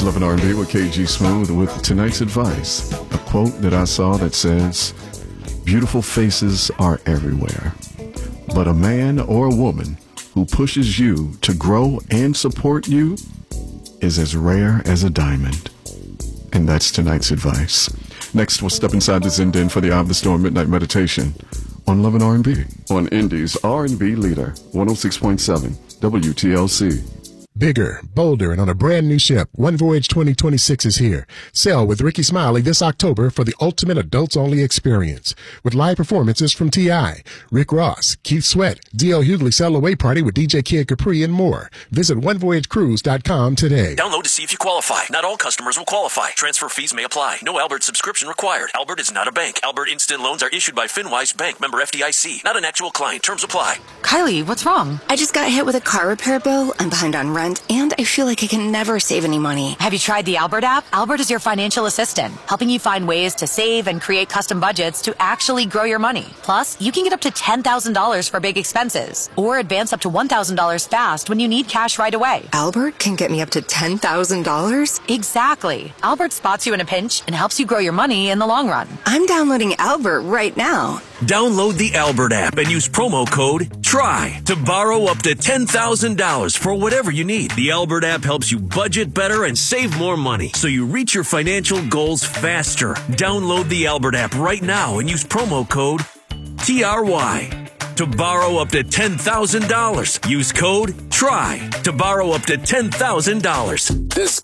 Love and R&B with KG Smooth with tonight's advice. A quote that I saw that says, beautiful faces are everywhere, but a man or a woman who pushes you to grow and support you is as rare as a diamond. And that's tonight's advice. Next, we'll step inside the Zen Den for the Eye of the Storm Midnight Meditation on Love and R&B on Indy's R&B leader, 106.7 WTLC. Bigger, bolder, and on a brand new ship, One Voyage 2026 is here. Sail with Ricky Smiley this October for the ultimate adults-only experience. With live performances from T.I., Rick Ross, Keith Sweat, D.L. Hughley Sail Away Party with DJ Kid Capri, and more. Visit OneVoyageCruise.com today. Download to see if you qualify. Not all customers will qualify. Transfer fees may apply. No Albert subscription required. Albert is not a bank. Albert Instant Loans are issued by FinWise Bank, member FDIC. Not an actual client. Terms apply. Kylie, what's wrong? I just got hit with a car repair bill. I'm behind on rent, and I feel like I can never save any money. Have you tried the Albert app? Albert is your financial assistant, helping you find ways to save and create custom budgets to actually grow your money. Plus, you can get up to $10,000 for big expenses, or advance up to $1,000 fast when you need cash right away. Albert can get me up to $10,000? Exactly. Albert spots you in a pinch and helps you grow your money in the long run. I'm downloading Albert right now. Download the Albert app and use promo code TRY to borrow up to $10,000 for whatever you need. The Albert app helps you budget better and save more money so you reach your financial goals faster. Download the Albert app right now and use promo code TRY to borrow up to $10,000. Use code TRY to borrow up to $10,000. This